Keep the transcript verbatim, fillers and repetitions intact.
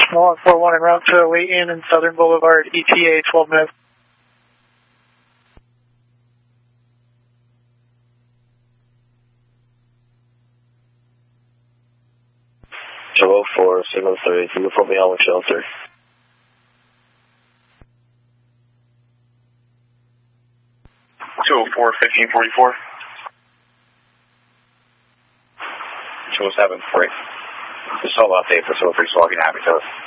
one four one en route to Wait In and Southern Boulevard, E T A twelve minutes. two oh four, signal three, you can put me on with shelter. two oh four, fifteen forty-four. two oh seven, three. Just hold update for two oh three, so I can have it,